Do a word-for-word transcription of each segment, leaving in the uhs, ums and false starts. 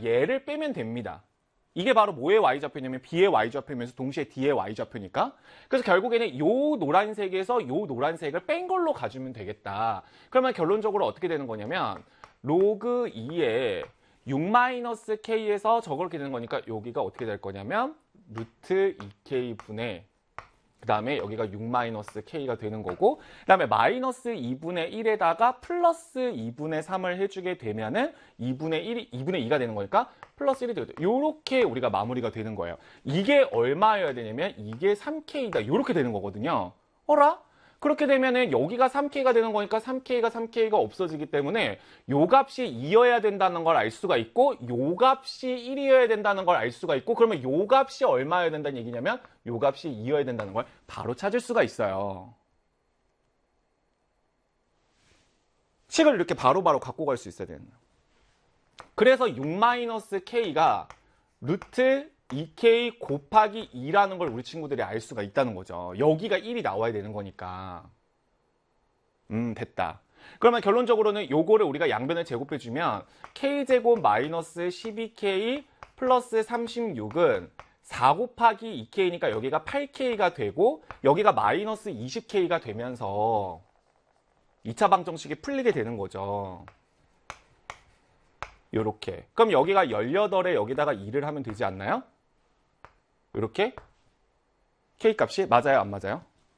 그러니까 얘를 빼면 됩니다. 이게 바로 뭐의 y좌표냐면 b의 y좌표면서 동시에 d의 y좌표니까. 그래서 결국에는 요 노란색에서 요 노란색을 뺀 걸로 가주면 되겠다. 그러면 결론적으로 어떻게 되는 거냐면 로그 이에 육 마이너스 k에서 저렇게 되는 거니까 여기가 어떻게 될 거냐면 루트 이 케이 분의 그 다음에 여기가 육 마이너스 k가 되는 거고, 그 다음에 마이너스 이분의 일에다가 플러스 이분의 삼을 해주게 되면은 이분의 일이, 이분의 이가 되는 거니까 플러스 일이 되거든요. 요렇게 우리가 마무리가 되는 거예요. 이게 얼마여야 되냐면 이게 삼 케이다. 요렇게 되는 거거든요. 어라? 그렇게 되면은 여기가 삼 케이가 되는 거니까 삼 케이가 삼 케이가 없어지기 때문에 요 값이 이여야 된다는 걸 알 수가 있고 요 값이 일이어야 된다는 걸 알 수가 있고, 그러면 요 값이 얼마여야 된다는 얘기냐면 요 값이 이여야 된다는 걸 바로 찾을 수가 있어요. 식을 이렇게 바로바로 바로 갖고 갈 수 있어야 되는 거예요. 그래서 육 마이너스 k가 루트 이 케이 곱하기 이라는 걸 우리 친구들이 알 수가 있다는 거죠. 여기가 일이 나와야 되는 거니까. 음, 됐다. 그러면 결론적으로는 요거를 우리가 양변을 제곱해주면 k제곱 마이너스 십이 케이 플러스 삼십육은 사 곱하기 이 케이니까 여기가 팔 케이가 되고 여기가 마이너스 이십 케이가 되면서 이 차 방정식이 풀리게 되는 거죠. 요렇게. 그럼 여기가 십팔에 여기다가 이를 하면 되지 않나요? 이렇게 k 값이 맞아요, 안 맞아요?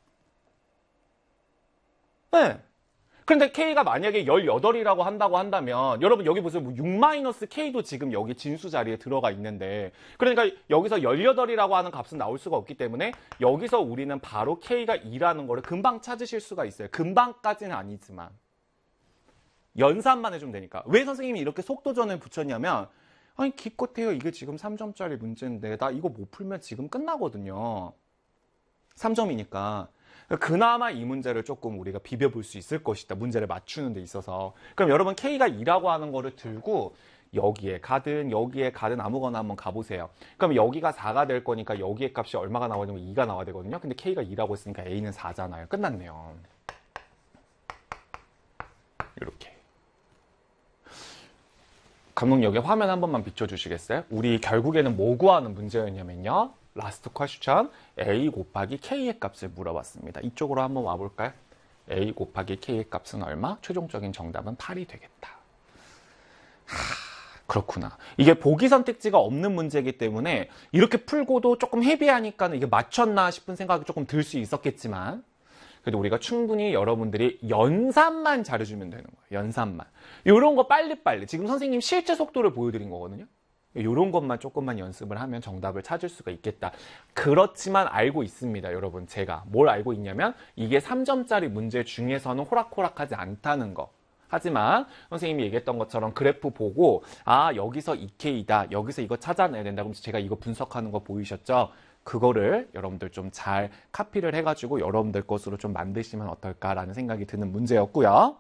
네. 근데 k가 만약에 십팔이라고 한다고 한다면 여러분 여기 보세요. 뭐 육 마이너스 k도 지금 여기 진수 자리에 들어가 있는데, 그러니까 여기서 십팔이라고 하는 값은 나올 수가 없기 때문에 여기서 우리는 바로 k가 이라는 거를 금방 찾으실 수가 있어요. 금방까지는 아니지만 연산만 해주면 되니까. 왜 선생님이 이렇게 속도전을 붙였냐면, 아니 기껏해요 이게 지금 삼 점짜리 문제인데 나 이거 못 풀면 지금 끝나거든요. 삼 점이니까. 그나마 이 문제를 조금 우리가 비벼볼 수 있을 것이다. 문제를 맞추는 데 있어서. 그럼 여러분 k가 이라고 하는 거를 들고 여기에 가든 여기에 가든 아무거나 한번 가보세요. 그럼 여기가 사가 될 거니까 여기에 값이 얼마가 나오냐면 이가 나와야 되거든요. 근데 k가 이라고 했으니까 a는 사잖아요. 끝났네요. 이렇게. 감독님 여기 화면 한 번만 비춰주시겠어요? 우리 결국에는 뭐 구하는 문제였냐면요. 라스트 퀘스천 a 곱하기 k의 값을 물어봤습니다. 이쪽으로 한번 와볼까요? a 곱하기 k의 값은 얼마? 최종적인 정답은 팔이 되겠다. 하, 그렇구나. 이게 보기 선택지가 없는 문제이기 때문에 이렇게 풀고도 조금 헤비하니까 이게 맞췄나 싶은 생각이 조금 들 수 있었겠지만, 그래도 우리가 충분히 여러분들이 연산만 잘해주면 되는 거예요. 연산만. 이런 거 빨리빨리. 지금 선생님 실제 속도를 보여드린 거거든요. 이런 것만 조금만 연습을 하면 정답을 찾을 수가 있겠다. 그렇지만 알고 있습니다, 여러분. 제가 뭘 알고 있냐면 이게 삼 점짜리 문제 중에서는 호락호락하지 않다는 거. 하지만 선생님이 얘기했던 것처럼 그래프 보고 아 여기서 이 케이다. 여기서 이거 찾아내야 된다. 그럼 제가 이거 분석하는 거 보이셨죠? 그거를 여러분들 좀 잘 카피를 해가지고 여러분들 것으로 좀 만드시면 어떨까라는 생각이 드는 문제였고요.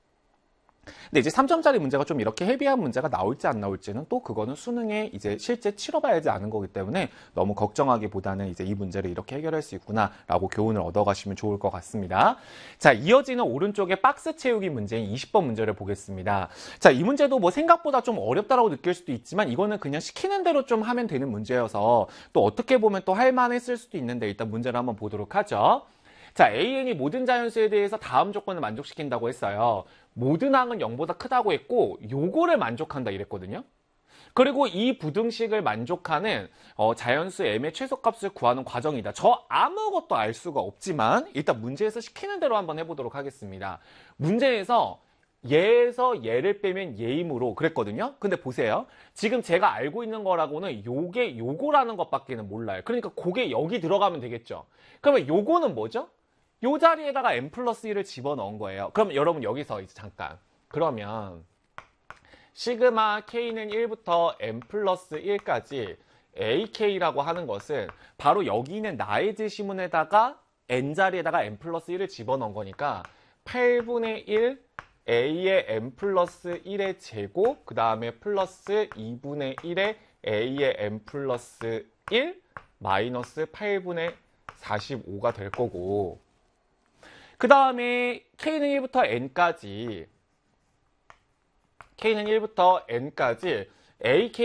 근데 이제 삼 점짜리 문제가 좀 이렇게 헤비한 문제가 나올지 안 나올지는 또 그거는 수능에 이제 실제 치러봐야지 아는 거기 때문에 너무 걱정하기보다는 이제 이 문제를 이렇게 해결할 수 있구나라고 교훈을 얻어가시면 좋을 것 같습니다. 자, 이어지는 오른쪽에 박스 채우기 문제인 이십 번 문제를 보겠습니다. 자, 이 문제도 뭐 생각보다 좀 어렵다라고 느낄 수도 있지만 이거는 그냥 시키는 대로 좀 하면 되는 문제여서 또 어떻게 보면 또 할만했을 수도 있는데 일단 문제를 한번 보도록 하죠. 자, 에이엔이 모든 자연수에 대해서 다음 조건을 만족시킨다고 했어요. 모든 항은 영보다 크다고 했고 요거를 만족한다 이랬거든요. 그리고 이 부등식을 만족하는 어, 자연수 m의 최소값을 구하는 과정이다. 저 아무것도 알 수가 없지만 일단 문제에서 시키는 대로 한번 해보도록 하겠습니다. 문제에서 얘에서 얘를 빼면 얘이므로 그랬거든요. 근데 보세요. 지금 제가 알고 있는 거라고는 요게 요거라는 것밖에는 몰라요. 그러니까 그게 여기 들어가면 되겠죠. 그러면 요거는 뭐죠? 요 자리에다가 n 플러스 일을 집어넣은 거예요. 그럼 여러분 여기서 이제 잠깐. 그러면 시그마 k는 일부터 n 플러스 일까지 에이케이라고 하는 것은 바로 여기 있는 나의 지시문에다가 n 자리에다가 n 플러스 일을 집어넣은 거니까 팔분의 일 a의 n 플러스 일의 제곱 그 다음에 플러스 이분의 일의 a의 n 플러스 일 마이너스 팔분의 사십오가 될 거고, 그 다음에 k는 일부터 n까지 k는 일부터 n까지 에이케이